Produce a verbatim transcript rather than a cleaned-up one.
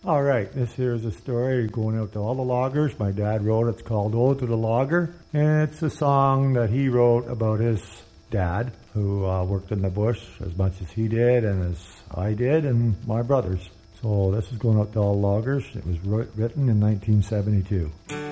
All right, this here is a story going out to all the loggers. My dad wrote it. It's called Ode to the Logger. And it's a song that he wrote about his dad, who uh, worked in the bush as much as he did and as I did and my brothers. So this is going out to all loggers. It was wrote, written in nineteen seventy-two.